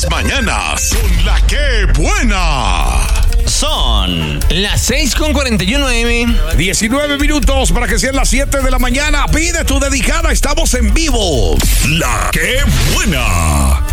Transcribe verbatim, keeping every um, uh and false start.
Mañanas son la que buena. Son las seis con cuarenta y uno eme. diecinueve minutos para que sean las siete de la mañana. Pide tu dedicada, estamos en vivo. La que buena.